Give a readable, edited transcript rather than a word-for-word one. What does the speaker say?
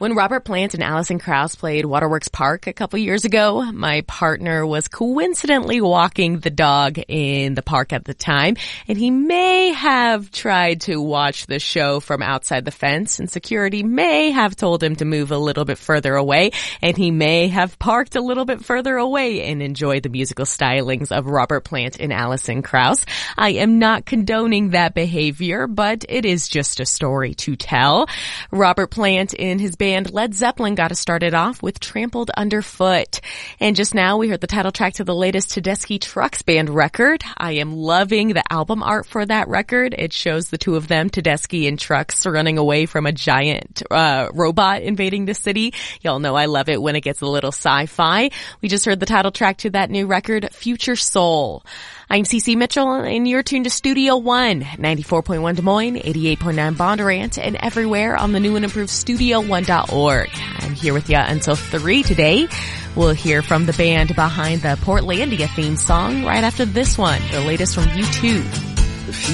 When Robert Plant and Alison Krauss played Waterworks Park a couple years ago, my partner was coincidentally walking the dog in the park at the time, and he may have tried to watch the show from outside the fence, and security may have told him to move a little bit further away, and he may have parked a little bit further away and enjoyed the musical stylings of Robert Plant and Alison Krauss. I am not condoning that behavior, but it is just a story to tell. Robert Plant and his band Led Zeppelin got us started off with Trampled Underfoot. And just now we heard the title track to the latest Tedeschi Trucks Band record. I am loving the album art for that record. It shows the two of them, Tedeschi and Trucks, running away from a giant robot invading the city. Y'all know I love it when it gets a little sci-fi. We just heard the title track to that new record, Future Soul. I'm Cece Mitchell, and you're tuned to Studio One, 94.1 Des Moines, 88.9 Bondurant, and everywhere on the new and improved StudioOne.org. I'm here with you until 3 today. We'll hear from the band behind the Portlandia theme song right after this one, the latest from U2.